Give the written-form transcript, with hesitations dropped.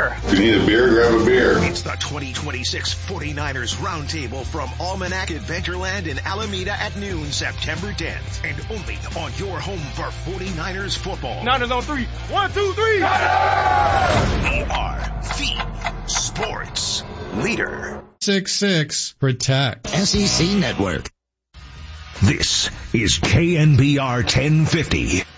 beer. If you need a beer, grab a beer. It's the 2026 49ers Roundtable from Almanac Adventureland in Alameda at noon, September 10th. And only on your home for 49ers football. Niners on three. 1, 2, 3. We are the sports leader. 66 Protect. SEC Network. This is KNBR 1050.